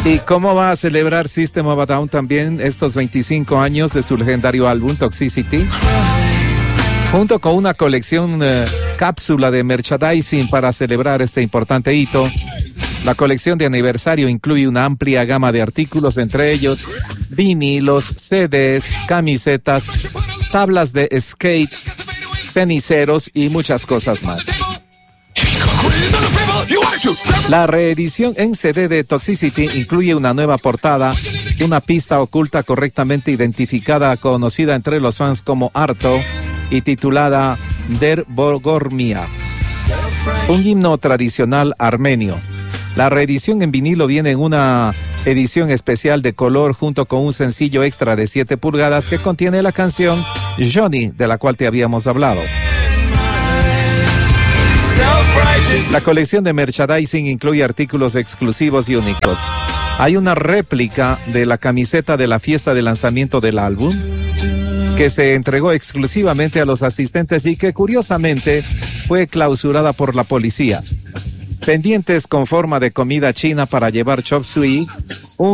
¿Y cómo va a celebrar System of a Down también estos 25 años de su legendario álbum Toxicity? Junto con una colección cápsula de merchandising para celebrar este importante hito. La colección de aniversario incluye una amplia gama de artículos, entre ellos vinilos, CDs, camisetas, tablas de skate, ceniceros y muchas cosas más. La reedición en CD de Toxicity incluye una nueva portada, una pista oculta correctamente identificada, conocida entre los fans como Arto, y titulada Der Bogormia, un himno tradicional armenio. La reedición en vinilo viene en una edición especial de color junto con un sencillo extra de 7 pulgadas que contiene la canción Johnny, de la cual te habíamos hablado. La colección de merchandising incluye artículos exclusivos y únicos. Hay una réplica de la camiseta de la fiesta de lanzamiento del álbum que se entregó exclusivamente a los asistentes y que curiosamente fue clausurada por la policía. Pendientes con forma de comida china para llevar chop suey,